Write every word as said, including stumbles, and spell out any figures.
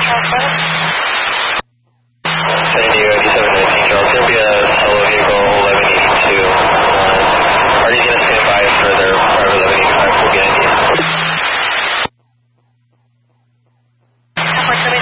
San Diego eighty-seven nineteen, Charles. There'll be a solo vehicle eleven eighty-two. Uh, are you going to stand by for their driver eleven eighty-five? We'll get in you.